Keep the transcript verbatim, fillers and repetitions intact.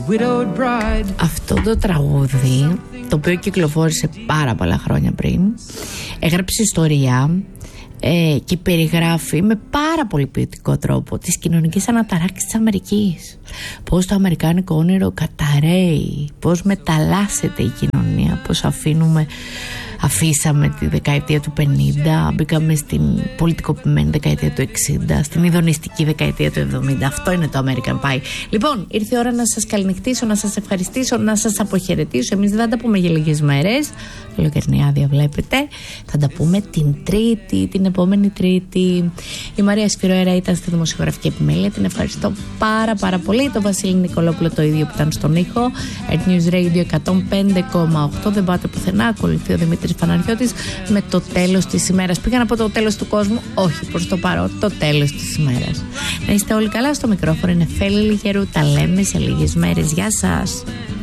Αυτό το τραγούδι, το οποίο κυκλοφόρησε πάρα πολλά χρόνια πριν, έγραψε ιστορία ε, και περιγράφει με πάρα πολύ ποιητικό τρόπο τις κοινωνικές αναταράξεις της Αμερικής. Πώς το αμερικάνικο όνειρο καταραίει, πώς μεταλλάσσεται η κοινωνία, πώς αφήνουμε Αφήσαμε τη δεκαετία του πενήντα, μπήκαμε στην πολιτικοποιημένη δεκαετία του εξήντα, στην ειδονιστική δεκαετία του εβδομήντα. Αυτό είναι το American Pie. Λοιπόν, ήρθε η ώρα να σας καληνυχτήσω, να σας ευχαριστήσω, να σας αποχαιρετήσω. Εμείς δεν θα τα πούμε για λίγες μέρες. Καλοκαιρινή άδεια βλέπετε. Θα τα πούμε την Τρίτη, την επόμενη Τρίτη. Η Μαρία Σφυροέρα ήταν στη δημοσιογραφική επιμέλεια. Την ευχαριστώ πάρα πάρα πολύ. Το Βασίλη Νικολόπουλο το ίδιο που ήταν στον ήχο. Earth News Radio εκατόν πέντε κόμμα οκτώ. Δεν πάτε πουθενά. Ακολουθεί ο Δημήτρης Παναγιώτης με το τέλος της ημέρας. Πήγα να πω το τέλος του κόσμου. Όχι, προς το παρόν, το τέλος της ημέρας. Να είστε όλοι καλά. Στο μικρόφωνο είναι Φέλη Λιγερού. Τα λέμε σε λίγες μέρες. Γεια σας.